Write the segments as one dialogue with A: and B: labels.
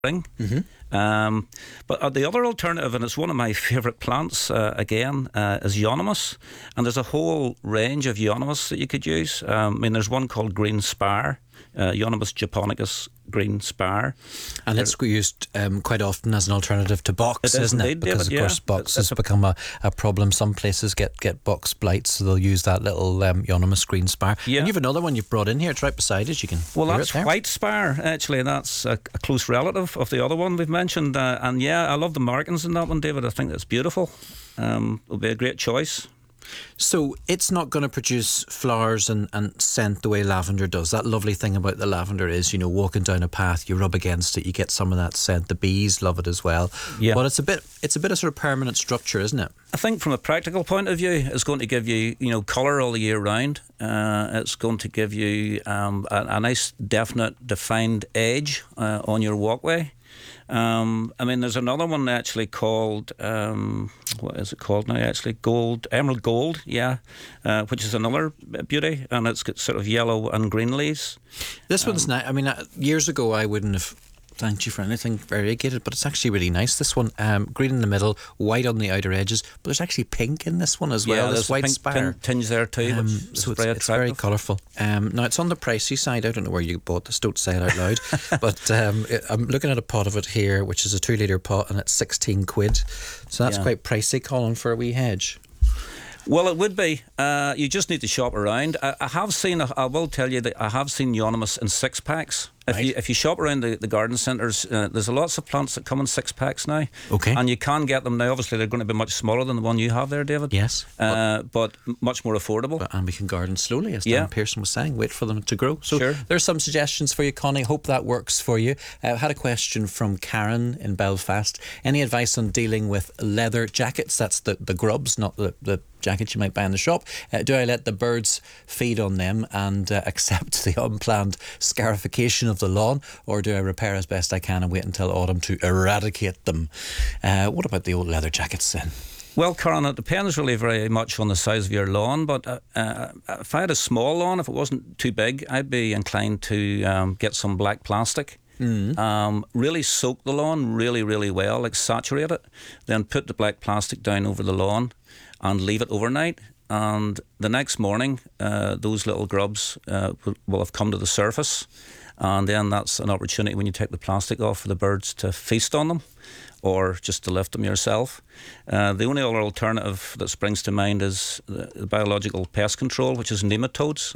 A: spring. But the other alternative, and it's one of my favourite plants, is euonymus. And there's a whole range of euonymus that you could use. There's one called green spar, Euonymus japonicus green spar.
B: And it's used quite often as an alternative to box, isn't it? Because,
A: David,
B: of course, box has become a problem. Some places get box blights, so they'll use that little euonymus green spar.
A: Yeah.
B: And you have another one you've brought in here. It's right beside us. You can
A: that's white spar, actually. That's a close relative of the other one we've mentioned. And I love the markings in that one, David. I think that's beautiful. It'll be a great choice.
B: So it's not going to produce flowers and scent the way lavender does. That lovely thing about the lavender is, walking down a path, you rub against it, you get some of that scent. The bees love it as well. Yeah. But it's a bit of sort of permanent structure, isn't it?
A: I think from a practical point of view, it's going to give you, colour all the year round. It's going to give you a nice, definite, defined edge on your walkway. There's another one actually called, what is it called now actually? Emerald Gold, which is another beauty, and it's got sort of yellow and green leaves.
B: This one's nice. Years ago I wouldn't have thanked you for anything variegated, but it's actually really nice. This one, green in the middle, white on the outer edges, but there's actually pink in this one as well.
A: There's
B: white
A: pink
B: spire
A: tinge there too,
B: so it's very colourful. Now it's on the pricey side. I don't know where you bought this, don't say it out loud. But I'm looking at a pot of it here, which is a 2 litre pot, and it's 16 quid. So that's quite pricey, Colin, for a wee hedge.
A: Well, it would be. You just need to shop around. I will tell you that I have seen euonymus in 6-packs. If you shop around the garden centres, there's lots of plants that come in 6-packs now.
B: Okay.
A: And you can get them now. Obviously, they're going to be much smaller than the one you have there, David.
B: Yes.
A: But much more affordable.
B: And we can garden slowly, as Dan Pearson was saying. Wait for them to grow. So there's some suggestions for you, Connie. Hope that works for you. I had a question from Karen in Belfast. Any advice on dealing with leather jackets? That's the grubs, not the jackets you might buy in the shop. Do I let the birds feed on them and accept the unplanned scarification of the lawn, or do I repair as best I can and wait until autumn to eradicate them? What about the old leather jackets then?
A: Well, Karen, it depends really very much on the size of your lawn, but if I had a small lawn, if it wasn't too big, I'd be inclined to get some black plastic. Really soak the lawn really, really well, like saturate it, then put the black plastic down over the lawn and leave it overnight. And the next morning, those little grubs will have come to the surface, and then that's an opportunity when you take the plastic off for the birds to feast on them, or just to lift them yourself. The only other alternative that springs to mind is the biological pest control, which is nematodes.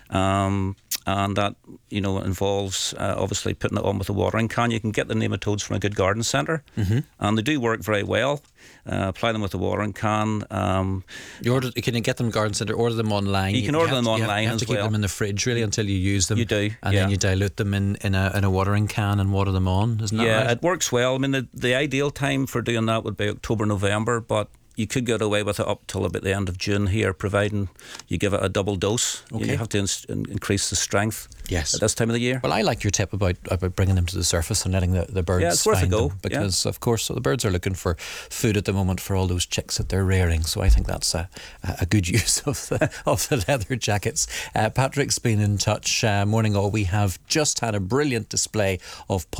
A: And that, involves obviously putting it on with a watering can. You can get the nematodes from a good garden centre, and they do work very well. Apply them with a watering can.
B: You can get them garden centre, order them online.
A: You can order them online as well.
B: You have to keep them in the fridge really until you use them.
A: You do,
B: and then you dilute them in a watering can and water them on. Isn't that right?
A: Yeah, it works well. The ideal time for doing that would be October, November, but you could get away with it up till about the end of June here, providing you give it a double dose. Okay. You have to increase the strength at this time of the year.
B: Well, I like your tip about bringing them to the surface and letting the birds find them. Because, of course, the birds are looking for food at the moment for all those chicks that they're rearing. So I think that's a good use of the leather jackets. Patrick's been in touch. Morning all. We have just had a brilliant display of